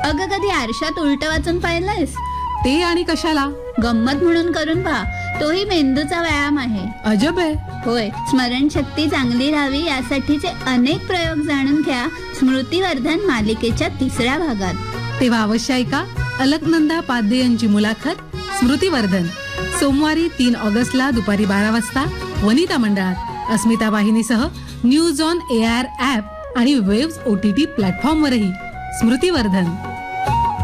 अगं कधी आरशात उलट वाचून पाहिलंयस? ते आणि कशाला? गंमत म्हणून करून पहा, तोही मेंदूचा व्यायाम आहे. अजब आहे. होय, स्मरणशक्ती चांगली राहावी यासाठीचे अनेक प्रयोग जाणून घ्या स्मृतिवर्धन मालिकेच्या 3ऱ्या भागात. तेव्हा अवश्य ऐका अलकनंदा पाध्ये यांची मुलाखत स्मृतिवर्धन, सोमवारी 3 ऑगस्टला दुपारी 12 वाजता वनिता मंडळात, अस्मिता वाहिनीसह न्यूज ऑन एआर ऍप आणि वेव्स OTT प्लॅटफॉर्मवरही. स्मृतिवर्धन.